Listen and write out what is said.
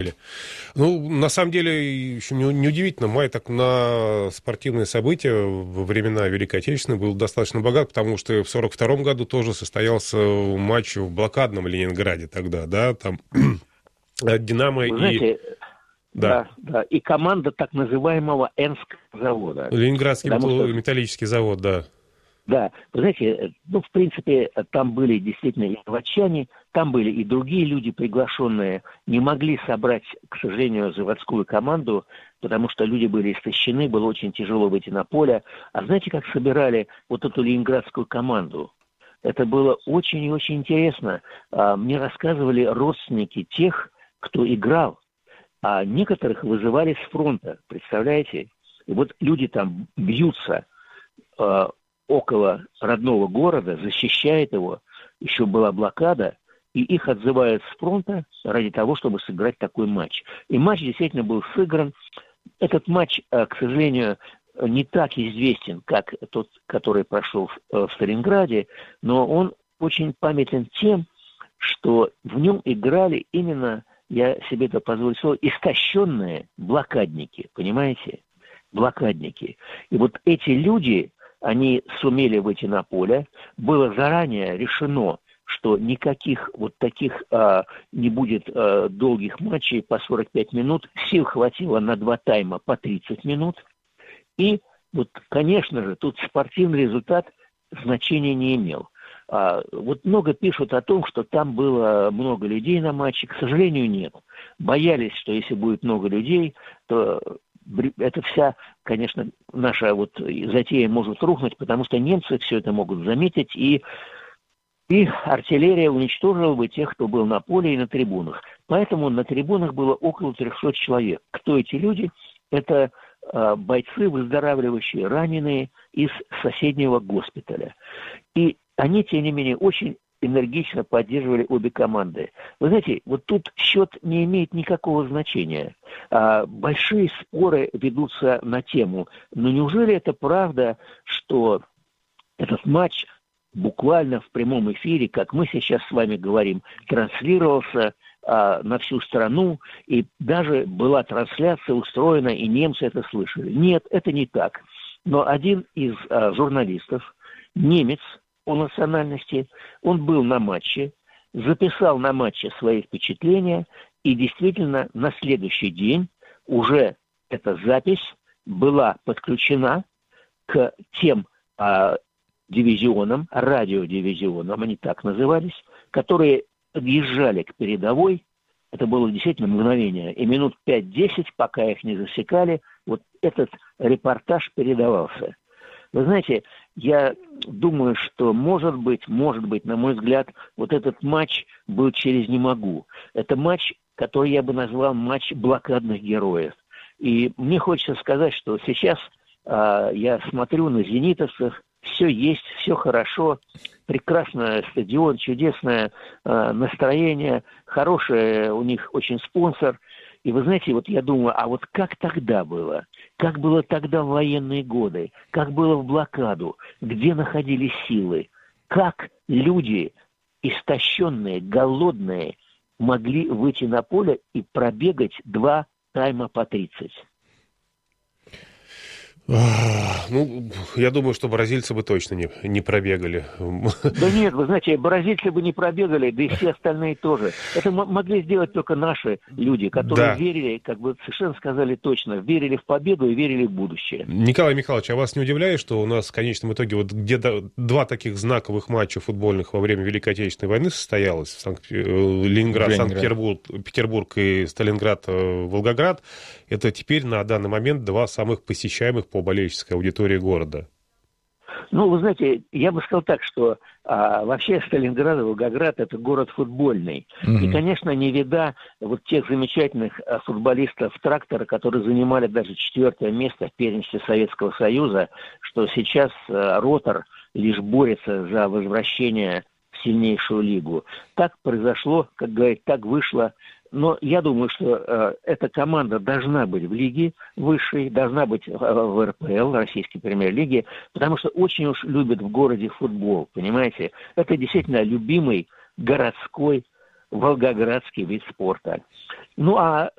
деле. Ну, на самом деле, еще неудивительно, май так на спортивные события во времена Великой Отечественной был достаточно богат, потому что в 1942 году тоже состоялся матч в блокадном Ленинграде тогда, да, там «Динамо» Вы и... знаете, Да, да, и команда так называемого Энского завода. Ленинградский Потому что, металлический завод, да. да, вы знаете, ну, в принципе, там были действительно и заводчане, там были и другие люди, приглашенные, не могли собрать, к сожалению, заводскую команду, потому что люди были истощены, было очень тяжело выйти на поле. А знаете, как собирали вот эту ленинградскую команду? Это было очень и очень интересно. Мне рассказывали родственники тех, кто играл, а некоторых вызывали с фронта, представляете? И вот люди там бьются около родного города, защищают его, еще была блокада, и их отзывают с фронта ради того, чтобы сыграть такой матч. И матч действительно был сыгран. Этот матч, к сожалению, не так известен, как тот, который прошел в Сталинграде, но он очень памятен тем, что в нем играли именно, я себе это позволю слово, истощенные блокадники, понимаете? Блокадники. И вот эти люди, они сумели выйти на поле. Было заранее решено, что никаких вот таких не будет долгих матчей по 45 минут. Сил хватило на 2 тайма по 30 минут. И вот, конечно же, тут спортивный результат значения не имел. Вот много пишут о том, что там было много людей на матче. К сожалению, нет. Боялись, что если будет много людей, то это вся, конечно, наша вот затея может рухнуть, потому что немцы все это могут заметить, и артиллерия уничтожила бы тех, кто был на поле и на трибунах. Поэтому на трибунах было около 300 человек. Кто эти люди? Это бойцы, выздоравливающие, раненые из соседнего госпиталя. И они, тем не менее, очень энергично поддерживали обе команды. Вы знаете, вот тут счет не имеет никакого значения. Большие споры ведутся на тему. Но неужели это правда, что этот матч буквально в прямом эфире, как мы сейчас с вами говорим, транслировался на всю страну, и даже была трансляция устроена, и немцы это слышали? Нет, это не так. Но один из журналистов, немец по национальности, он был на матче, записал на матче свои впечатления, и действительно на следующий день уже эта запись была подключена к тем дивизионам, радиодивизионам, они так назывались, которые подъезжали к передовой. Это было действительно мгновение. И минут 5-10, пока их не засекали, вот этот репортаж передавался. Вы знаете, я думаю, что может быть, на мой взгляд, вот этот матч был через «не могу». Это матч, который я бы назвал матч блокадных героев. И мне хочется сказать, что сейчас я смотрю на зенитовцев, все есть, все хорошо, прекрасный стадион, чудесное настроение, хороший у них очень спонсор. И вы знаете, вот я думаю, а вот как тогда было? Как было тогда в военные годы? Как было в блокаду? Где находились силы? Как люди, истощенные, голодные, могли выйти на поле и пробегать 2 тайма по 30? Ну, я думаю, что бразильцы бы точно не пробегали. Да нет, вы знаете, бразильцы бы не пробегали, да и все остальные тоже. Это могли сделать только наши люди, которые верили, как бы совершенно сказали точно, верили в победу и верили в будущее. Николай Михайлович, а вас не удивляет, что у нас в конечном итоге вот где-то 2 таких знаковых матча футбольных во время Великой Отечественной войны состоялось? Ленинград, Санкт-Петербург и Сталинград, Волгоград. Это теперь на данный момент 2 самых посещаемых по болельческой аудитории города. Ну, вы знаете, я бы сказал так, что вообще Сталинград и Волгоград – это город футбольный. И, конечно, не вида вот тех замечательных футболистов «Трактора», которые занимали даже 4-е место в первенстве Советского Союза, что сейчас «Ротор» лишь борется за возвращение в сильнейшую лигу. Так произошло, как говорят, так вышло. Но я думаю, что эта команда должна быть в лиге высшей, должна быть в РПЛ, Российской премьер-лиге, потому что очень уж любят в городе футбол, понимаете? Это действительно любимый городской волгоградский вид спорта. Ну, а